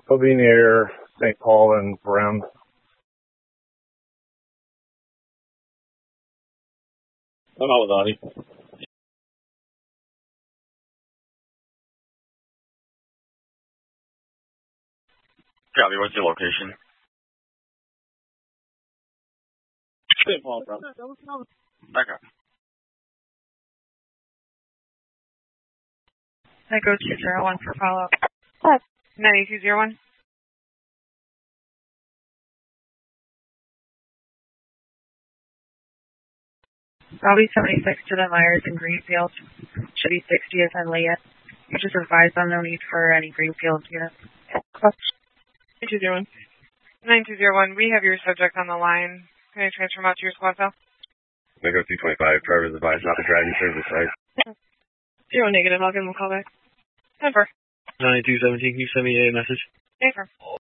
He'll be near St. Paul and Brown. I'm out with Audie. Copy, what's your location? St. Paul, bro. Okay. Echo 201 for follow-up. 9201. Probably 76 to the Myers in Greenfield. Should be 60th and Leah. You just advised on no need for any Greenfield units. 9201. 9201, we have your subject on the line. Can I transfer him out to your squad cell? Echo 225, driver's advised not to drive in service, right? 0 negative, I'll give him a call back. 10-4. 9217, can you send me a message? A-4.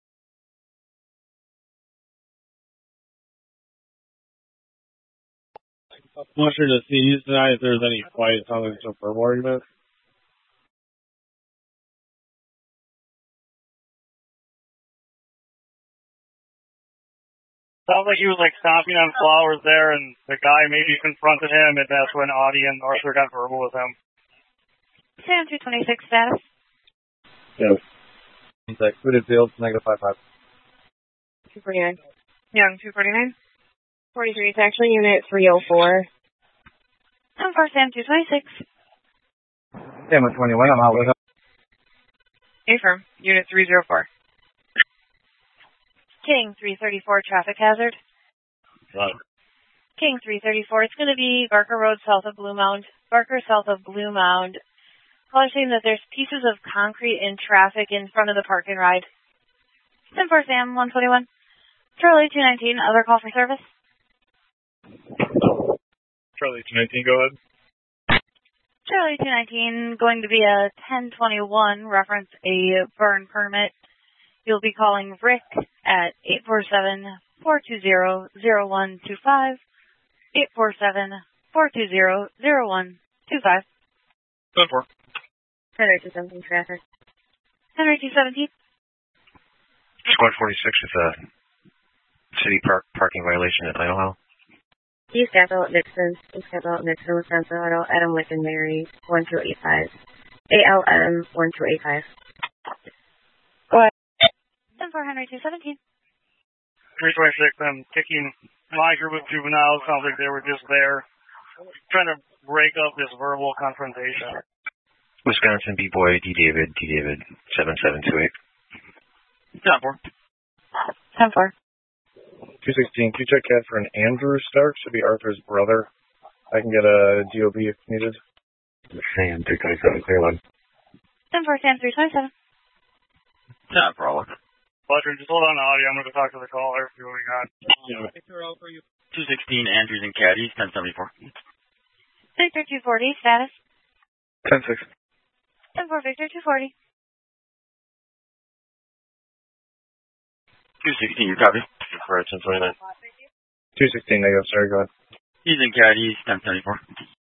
I'm not sure to see tonight if there's any fight. It sounds like some verbal argument. Sounds like he was like stomping on flowers there, and the guy maybe confronted him, and that's when Audie and Arthur got verbal with him. Sam 226 status. Yes. Hooded field, -55. 249. Young 249. 43 is actually unit 304. I'm for Sam 226. Sam 21, I'm out with him. A-firm, unit 304. King 334 traffic hazard. Right. King 334, it's going to be Barker Road south of Blue Mound. Barker south of Blue Mound. Caller saying that there's pieces of concrete in traffic in front of the park and ride. 10-4 Sam 121. Charlie 219, other call for service. Charlie 219, go ahead. Charlie 219, going to be a 1021, reference a burn permit. You'll be calling Rick at 847-420-0125. 847-420-0125. 10-4. Henry 217 traffic. Henry 217. Squad 46 is a city parking violation at Idaho. East Capitol at Nixon. East Capitol at Nixon, Wisconsin Auto. Adam Lincoln Mary 1285. ALM 1285. Go ahead. 10-4 Henry 217. 326, I'm kicking my group of juveniles. Sounds like they were just there trying to break up this verbal confrontation. Wisconsin B-Boy, D-David, 7728. 10-4. 10-4. 216, can you check CAD for an Andrew Stark? Should be Arthur's brother. I can get a DOB if needed. Sam 327, clear one. 10-4 Sam 327. 10-4. Roger, just hold on to audio. I'm going to talk to the caller, see what we got. 216, Andrews and Caddies, 1074. Victor 240, status. 10-6. 10-4 Victor 240. 216, you copy? For 1029. 216, negative, sorry, go ahead. He's in Caddies, 1074.